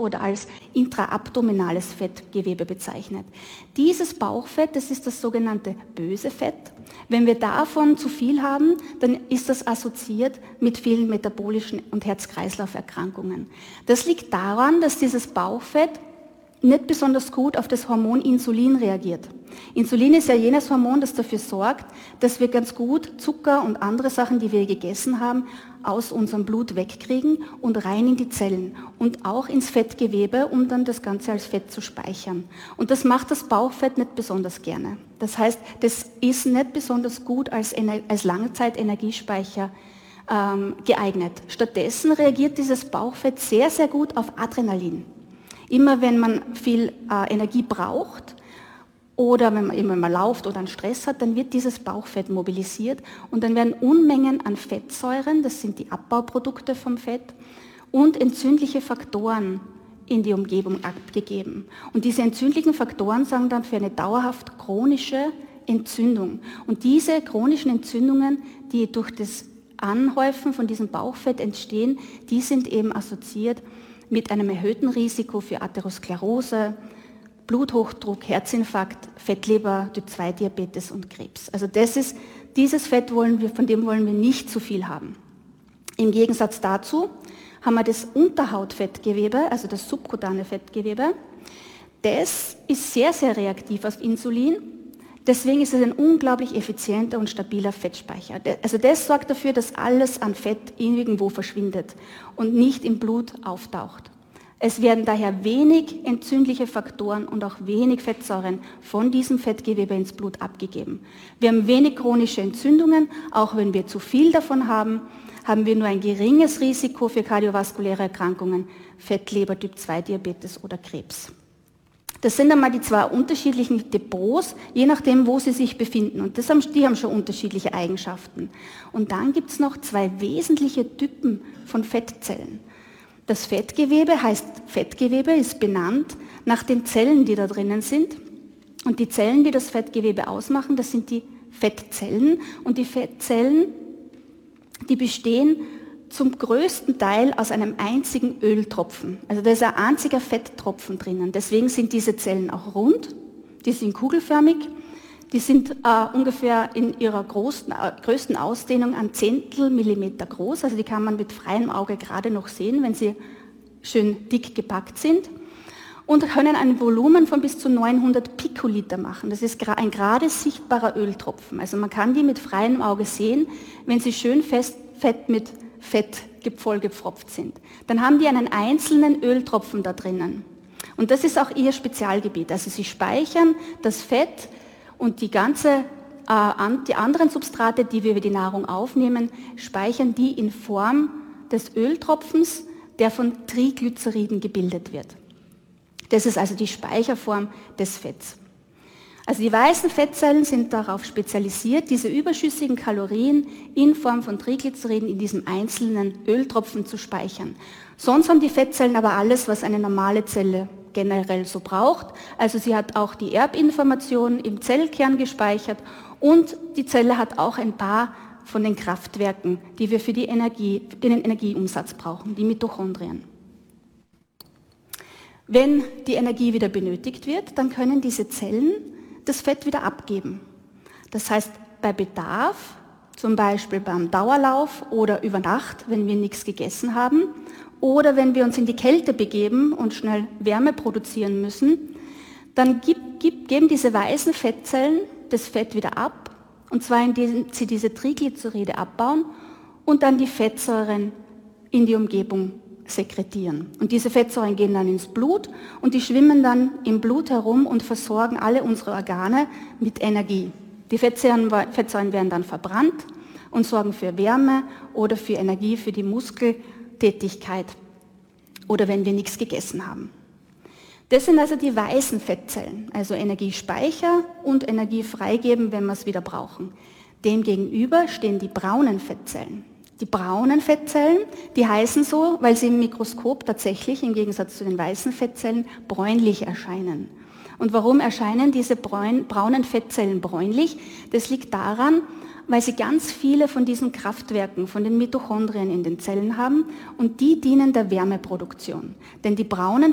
oder als intraabdominales Fettgewebe bezeichnet. Dieses Bauchfett, das ist das sogenannte böse Fett. Wenn wir davon zu viel haben, dann ist das assoziiert mit vielen metabolischen und Herz-Kreislauf-Erkrankungen. Das liegt daran, dass dieses Bauchfett nicht besonders gut auf das Hormon Insulin reagiert. Insulin ist ja jenes Hormon, das dafür sorgt, dass wir ganz gut Zucker und andere Sachen, die wir gegessen haben, aus unserem Blut wegkriegen und rein in die Zellen und auch ins Fettgewebe, um dann das Ganze als Fett zu speichern. Und das macht das Bauchfett nicht besonders gerne. Das heißt, das ist nicht besonders gut als Langzeitenergiespeicher geeignet. Stattdessen reagiert dieses Bauchfett sehr, sehr gut auf Adrenalin. Immer wenn man viel Energie braucht oder wenn man läuft oder einen Stress hat, dann wird dieses Bauchfett mobilisiert und dann werden Unmengen an Fettsäuren, das sind die Abbauprodukte vom Fett, und entzündliche Faktoren in die Umgebung abgegeben. Und diese entzündlichen Faktoren sorgen dann für eine dauerhaft chronische Entzündung. Und diese chronischen Entzündungen, die durch das Anhäufen von diesem Bauchfett entstehen, die sind eben assoziiert mit einem erhöhten Risiko für Atherosklerose, Bluthochdruck, Herzinfarkt, Fettleber, Typ-2-Diabetes und Krebs. Also dieses Fett von dem wollen wir nicht zu viel haben. Im Gegensatz dazu haben wir das Unterhautfettgewebe, also das subkutane Fettgewebe. Das ist sehr, sehr reaktiv auf Insulin. Deswegen ist es ein unglaublich effizienter und stabiler Fettspeicher. Also das sorgt dafür, dass alles an Fett irgendwo verschwindet und nicht im Blut auftaucht. Es werden daher wenig entzündliche Faktoren und auch wenig Fettsäuren von diesem Fettgewebe ins Blut abgegeben. Wir haben wenig chronische Entzündungen, auch wenn wir zu viel davon haben, haben wir nur ein geringes Risiko für kardiovaskuläre Erkrankungen, Fettleber, Typ-2-Diabetes oder Krebs. Das sind einmal die zwei unterschiedlichen Depots, je nachdem, wo sie sich befinden. Und die haben schon unterschiedliche Eigenschaften. Und dann gibt es noch zwei wesentliche Typen von Fettzellen. Das Fettgewebe heißt Fettgewebe, ist benannt nach den Zellen, die da drinnen sind. Und die Zellen, die das Fettgewebe ausmachen, das sind die Fettzellen. Und die Fettzellen, die bestehen zum größten Teil aus einem einzigen Öltropfen. Also da ist ein einziger Fetttropfen drinnen. Deswegen sind diese Zellen auch rund, die sind kugelförmig, die sind ungefähr in ihrer größten Ausdehnung ein Zehntel Millimeter groß, also die kann man mit freiem Auge gerade noch sehen, wenn sie schön dick gepackt sind, und können ein Volumen von bis zu 900 Pikoliter machen. Das ist ein gerade sichtbarer Öltropfen. Also man kann die mit freiem Auge sehen, wenn sie schön fett mit Fett vollgepfropft sind. Dann haben die einen einzelnen Öltropfen da drinnen. Und das ist auch ihr Spezialgebiet. Also sie speichern das Fett und die anderen Substrate, die wir über die Nahrung aufnehmen, speichern die in Form des Öltropfens, der von Triglyceriden gebildet wird. Das ist also die Speicherform des Fetts. Also die weißen Fettzellen sind darauf spezialisiert, diese überschüssigen Kalorien in Form von Triglyceriden in diesem einzelnen Öltropfen zu speichern. Sonst haben die Fettzellen aber alles, was eine normale Zelle generell so braucht. Also sie hat auch die Erbinformation im Zellkern gespeichert und die Zelle hat auch ein paar von den Kraftwerken, die wir für den Energieumsatz brauchen, die Mitochondrien. Wenn die Energie wieder benötigt wird, dann können diese Zellen das Fett wieder abgeben. Das heißt, bei Bedarf, zum Beispiel beim Dauerlauf oder über Nacht, wenn wir nichts gegessen haben, oder wenn wir uns in die Kälte begeben und schnell Wärme produzieren müssen, dann geben diese weißen Fettzellen das Fett wieder ab, und zwar indem sie diese Triglyceride abbauen und dann die Fettsäuren in die Umgebung sekretieren. Und diese Fettsäuren gehen dann ins Blut und die schwimmen dann im Blut herum und versorgen alle unsere Organe mit Energie. Die Fettsäuren werden dann verbrannt und sorgen für Wärme oder für Energie für die Muskeltätigkeit oder wenn wir nichts gegessen haben. Das sind also die weißen Fettzellen, also Energiespeicher und Energie freigeben, wenn wir es wieder brauchen. Demgegenüber stehen die braunen Fettzellen. Die braunen Fettzellen, die heißen so, weil sie im Mikroskop tatsächlich im Gegensatz zu den weißen Fettzellen bräunlich erscheinen. Und warum erscheinen diese braunen Fettzellen bräunlich? Das liegt daran, weil sie ganz viele von diesen Kraftwerken, von den Mitochondrien in den Zellen haben und die dienen der Wärmeproduktion. Denn die braunen